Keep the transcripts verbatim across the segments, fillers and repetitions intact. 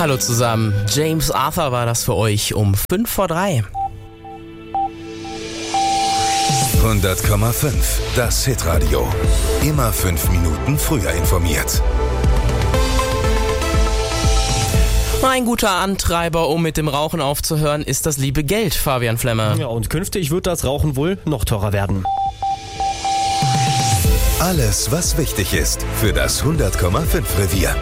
Hallo zusammen, James Arthur war das für euch um fünf vor drei. hundert Komma fünf, das Hitradio. Immer fünf Minuten früher informiert. Ein guter Antreiber, um mit dem Rauchen aufzuhören, ist das liebe Geld, Fabian Flemmer. Ja, und künftig wird das Rauchen wohl noch teurer werden. Alles, was wichtig ist für das hundert Komma fünf Revier.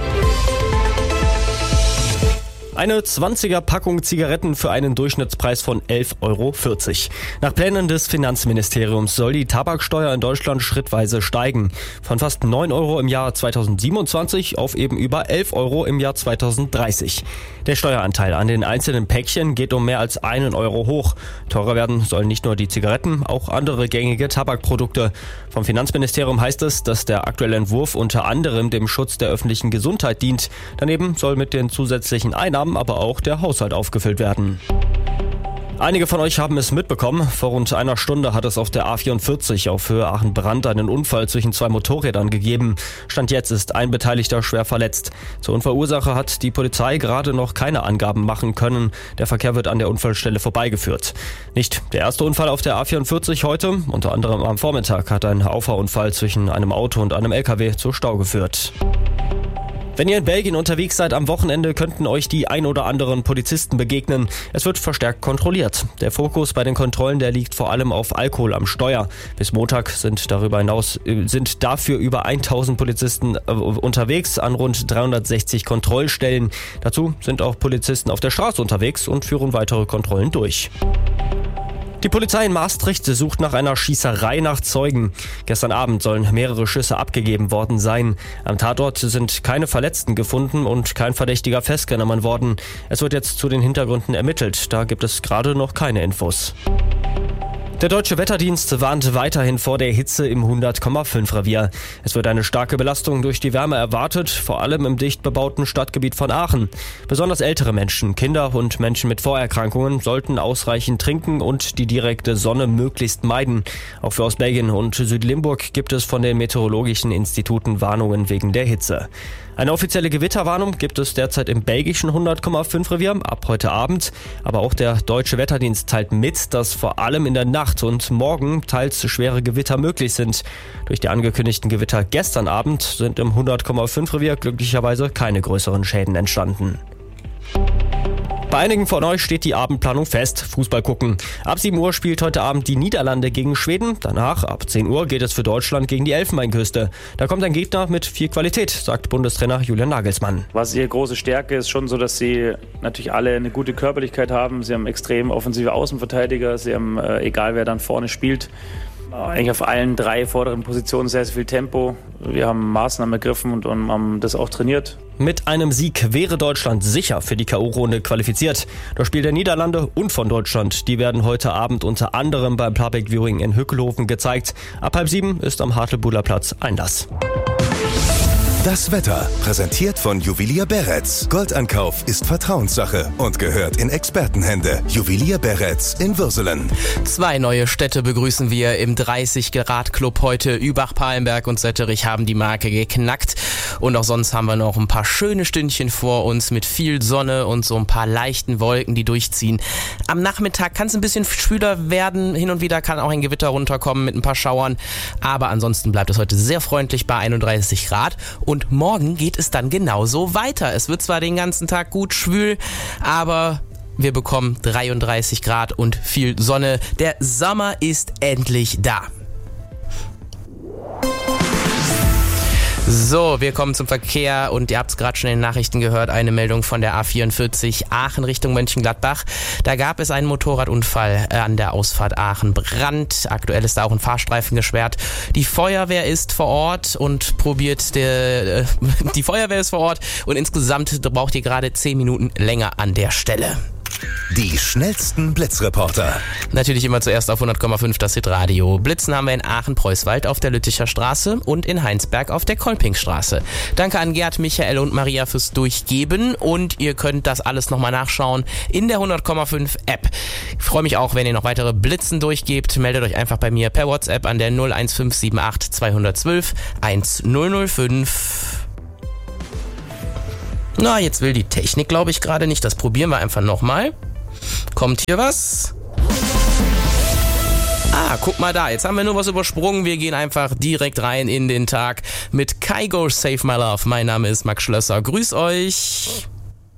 Eine zwanziger Packung Zigaretten für einen Durchschnittspreis von elf Euro vierzig. Nach Plänen des Finanzministeriums soll die Tabaksteuer in Deutschland schrittweise steigen. Von fast neun Euro im Jahr zweitausendsiebenundzwanzig auf eben über elf Euro im Jahr zweitausenddreißig. Der Steueranteil an den einzelnen Päckchen geht um mehr als einen Euro hoch. Teurer werden sollen nicht nur die Zigaretten, auch andere gängige Tabakprodukte. Vom Finanzministerium heißt es, dass der aktuelle Entwurf unter anderem dem Schutz der öffentlichen Gesundheit dient. Daneben soll mit den zusätzlichen Einnahmen aber auch der Haushalt aufgefüllt werden. Einige von euch haben es mitbekommen. Vor rund einer Stunde hat es auf der A vierundvierzig auf Höhe Aachen-Brand einen Unfall zwischen zwei Motorrädern gegeben. Stand jetzt ist ein Beteiligter schwer verletzt. Zur Unfallursache hat die Polizei gerade noch keine Angaben machen können. Der Verkehr wird an der Unfallstelle vorbeigeführt. Nicht der erste Unfall auf der A vierundvierzig heute. Unter anderem am Vormittag hat ein Auffahrunfall zwischen einem Auto und einem L K W zu Stau geführt. Wenn ihr in Belgien unterwegs seid am Wochenende, könnten euch die ein oder anderen Polizisten begegnen. Es wird verstärkt kontrolliert. Der Fokus bei den Kontrollen, der liegt vor allem auf Alkohol am Steuer. Bis Montag sind darüber hinaus sind dafür über tausend Polizisten äh, unterwegs an rund dreihundertsechzig Kontrollstellen. Dazu sind auch Polizisten auf der Straße unterwegs und führen weitere Kontrollen durch. Die Polizei in Maastricht sucht nach einer Schießerei nach Zeugen. Gestern Abend sollen mehrere Schüsse abgegeben worden sein. Am Tatort sind keine Verletzten gefunden und kein Verdächtiger festgenommen worden. Es wird jetzt zu den Hintergründen ermittelt. Da gibt es gerade noch keine Infos. Der Deutsche Wetterdienst warnt weiterhin vor der Hitze im hundert Komma fünf Revier. Es wird eine starke Belastung durch die Wärme erwartet, vor allem im dicht bebauten Stadtgebiet von Aachen. Besonders ältere Menschen, Kinder und Menschen mit Vorerkrankungen sollten ausreichend trinken und die direkte Sonne möglichst meiden. Auch für Ostbelgien und Südlimburg gibt es von den meteorologischen Instituten Warnungen wegen der Hitze. Eine offizielle Gewitterwarnung gibt es derzeit im belgischen hundert Komma fünf Revier ab heute Abend. Aber auch der Deutsche Wetterdienst teilt mit, dass vor allem in der Nacht und morgen teils schwere Gewitter möglich sind. Durch die angekündigten Gewitter gestern Abend sind im hundert Komma fünf Revier glücklicherweise keine größeren Schäden entstanden. Bei einigen von euch steht die Abendplanung fest. Fußball gucken. Ab sieben Uhr spielt heute Abend die Niederlande gegen Schweden. Danach, ab zehn Uhr, geht es für Deutschland gegen die Elfenbeinküste. Da kommt ein Gegner mit viel Qualität, sagt Bundestrainer Julian Nagelsmann. Was ihre große Stärke ist schon so, dass sie natürlich alle eine gute Körperlichkeit haben. Sie haben extrem offensive Außenverteidiger. Sie haben, äh, egal wer dann vorne spielt, eigentlich auf allen drei vorderen Positionen sehr, sehr viel Tempo. Wir haben Maßnahmen ergriffen und, und haben das auch trainiert. Mit einem Sieg wäre Deutschland sicher für die K O-Runde qualifiziert. Das Spiel der Niederlande und von Deutschland, die werden heute Abend unter anderem beim Playback Viewing in Hückelhoven gezeigt. Ab halb sieben ist am Hartlebuhler Platz Einlass. Das Wetter, präsentiert von Juwelier Beretz. Goldankauf ist Vertrauenssache und gehört in Expertenhände. Juwelier Beretz in Würselen. Zwei neue Städte begrüßen wir im dreißig Grad Club heute. Übach, Palenberg und Setterich haben die Marke geknackt. Und auch sonst haben wir noch ein paar schöne Stündchen vor uns mit viel Sonne und so ein paar leichten Wolken, die durchziehen. Am Nachmittag kann es ein bisschen schwüler werden. Hin und wieder kann auch ein Gewitter runterkommen mit ein paar Schauern. Aber ansonsten bleibt es heute sehr freundlich bei einunddreißig Grad. Und morgen geht es dann genauso weiter. Es wird zwar den ganzen Tag gut schwül, aber wir bekommen dreiunddreißig Grad und viel Sonne. Der Sommer ist endlich da. So, wir kommen zum Verkehr und ihr habt es gerade schon in den Nachrichten gehört, eine Meldung von der A vierundvierzig Aachen Richtung Mönchengladbach. Da gab es einen Motorradunfall an der Ausfahrt Aachen-Brand. Aktuell ist da auch ein Fahrstreifen gesperrt. Die Feuerwehr ist vor Ort und probiert, der, äh, die Feuerwehr ist vor Ort und insgesamt braucht ihr gerade zehn Minuten länger an der Stelle. Die schnellsten Blitzreporter. Natürlich immer zuerst auf hundert Komma fünf das Hitradio. Blitzen haben wir in Aachen-Preußwald auf der Lütticher Straße und in Heinsberg auf der Kolpingstraße. Danke an Gerd, Michael und Maria fürs Durchgeben und ihr könnt das alles nochmal nachschauen in der hundert Komma fünf App. Ich freue mich auch, wenn ihr noch weitere Blitzen durchgebt. Meldet euch einfach bei mir per WhatsApp an der null eins fünf sieben acht zwei eins zwei eins null null fünf. Na, jetzt will die Technik, glaube ich, gerade nicht. Das probieren wir einfach nochmal. Kommt hier was? Ah, guck mal da, jetzt haben wir nur was übersprungen. Wir gehen einfach direkt rein in den Tag mit Kygo Save My Love. Mein Name ist Max Schlösser. Grüß euch.